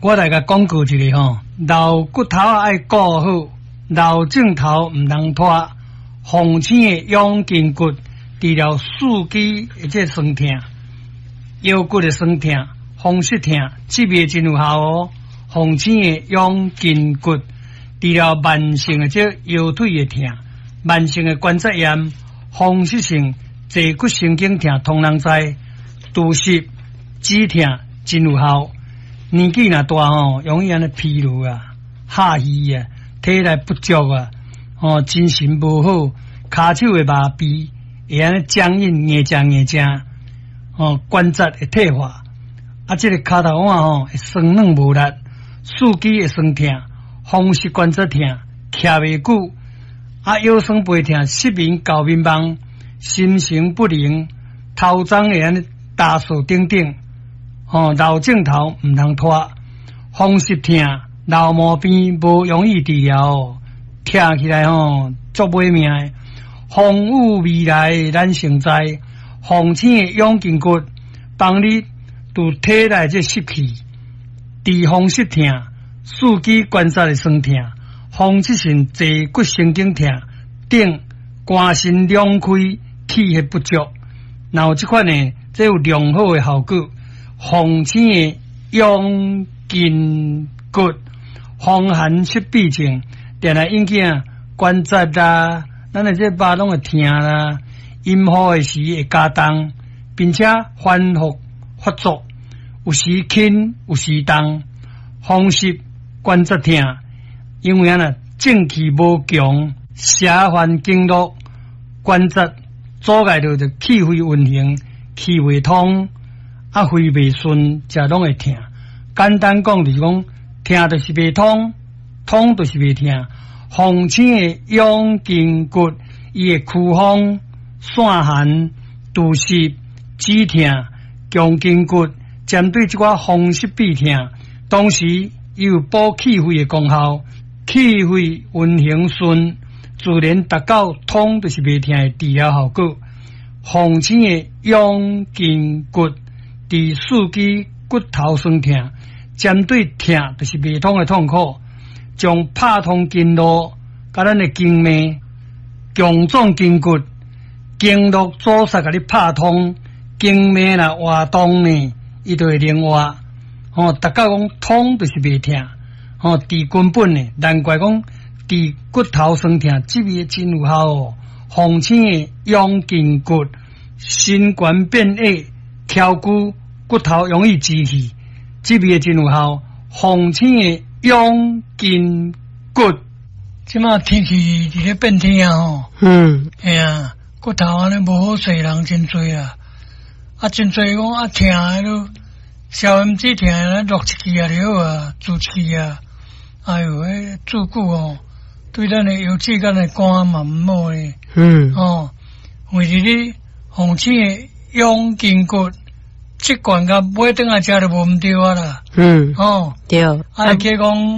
我来甲广告一下吼，老骨头爱顾好，老镜头唔通拖。红青的养筋骨，除了四肢或者酸痛、腰骨的酸痛、风湿痛，这味真有效哦。红青的养筋骨，除了慢性的这腰腿的痛、慢性的关节炎、风湿性坐骨神经痛，通人知，肚湿、止痛真有效。年纪若大吼，容易安尼疲劳啊、下虚啊、体力不足啊、精神无好、骹手会麻痹，会安尼僵硬、硬正，关节会退化，这个骹头腕会酸软无力，四肢会酸痛，风湿关节痛，徛袂久，腰酸背痛、失眠、高眠梦、心神不宁、头鬃会安尼打扫等等。老镜头唔通拖，风湿痛、老毛病无容易治疗，听起来足歹命的。风雨未来咱成灾，红青的养筋骨，帮你除体内这湿气，治风湿痛、四肢关节的酸痛、风湿性坐骨神经痛等，肝肾两开、气血不足，然后这款呢，这有良好的效果。红青的养筋骨，风寒湿痹症，定来引起关节啦，咱的这肉拢会痛啦，阴雨的时会加重，并且反复发作，有时轻，有时重，风湿关节痛，因为正气无强，邪烦经络，关节阻碍着气血运行，气未通。肺袂顺，则拢会痛。简单讲就是讲，痛就是袂通，通就是袂痛。红青的养筋骨，伊会驱风、散寒、肚湿、止痛、强筋骨，针对这款风湿痹痛，同时伊有补气血的功效，气血运行顺，自然达到通就是袂痛的治疗效果。红青的养筋骨。治四肢骨头酸痛，针对痛就是未通的痛苦，将拍通经络，甲咱的经脉、强壮筋骨、经络阻塞，甲你拍通，经脉若活动呢，伊就会灵活。大家讲通就是未痛，治根本呢，难怪讲治骨头酸痛，这味真有效哦。红青的养筋骨，心肝变矮，挑骨。骨头容易积气，这味真有效。红青的养筋骨，即马天气伫咧变天啊哎呀，骨头安尼无好势人真多啊，真多讲痛迄落，消炎止痛咧落一支啊了啊，注气啊，哎哟，迄注久对咱的腰椎间的肝嘛毋好咧。为着你红青的养筋骨。这罐甲买顿下食就无毋对啊啦。 对。 啊，加讲。